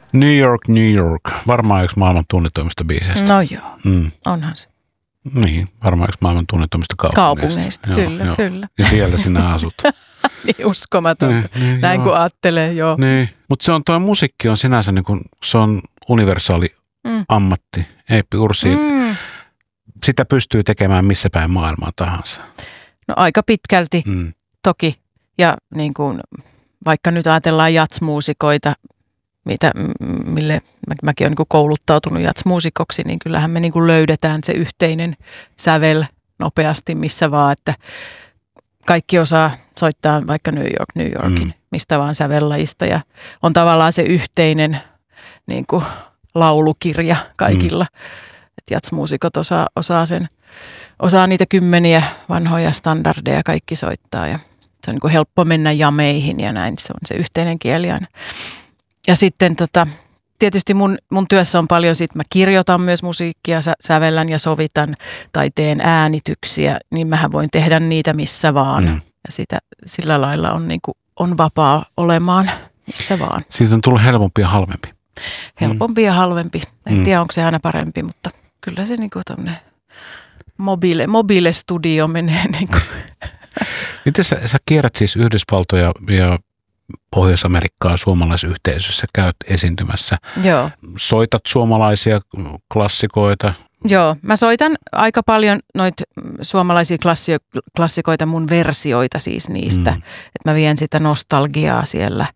New York. Varmaan yksi maailman tunnetuimmista biiseistä. No joo, onhan se. Niin, varmaan yksi maailman tunnetummista kaupungeista. Joo, kyllä. Ja siellä sinä asut. Niin uskomatonta. Näin kun ajattelee, joo. Niin, mutta tuo musiikki on sinänsä niin kuin, se on universaali ammatti. Eeppi Ursi, sitä pystyy tekemään missä päin maailmaa tahansa. No aika pitkälti toki. Ja niin kuin, vaikka nyt ajatellaan jatsmuusikoita, mille mäkin olen niin kuin kouluttautunut jatsmuusikoksi, niin kyllähän me niin kuin löydetään se yhteinen sävel nopeasti missä vaan, että kaikki osaa soittaa vaikka New Yorkin, mistä vaan sävellajista ja on tavallaan se yhteinen niin kuin laulukirja kaikilla. Että jatsmuusikot osaa niitä kymmeniä vanhoja standardeja kaikki soittaa ja se on niin kuin helppo mennä jameihin ja näin, se on se yhteinen kieli aina. Ja sitten tietysti mun työssä on paljon mä kirjoitan myös musiikkia, sävellän ja sovitan tai teen äänityksiä, niin mähän voin tehdä niitä missä vaan. Ja sillä lailla on vapaa olemaan missä vaan. Siitä on tullut helpompi ja halvempi. Helpompi ja halvempi. En tiedä, onko se aina parempi, mutta kyllä se niinku tämmöinen mobile studio menee niinku. Miten sä kierrät siis Yhdysvaltoja ja Pohjois-Amerikkaa suomalaisyhteisössä, käyt esiintymässä. Joo. Soitat suomalaisia klassikoita? Joo, mä soitan aika paljon noita suomalaisia klassikoita, mun versioita siis niistä. Että mä vien sitä nostalgiaa siellä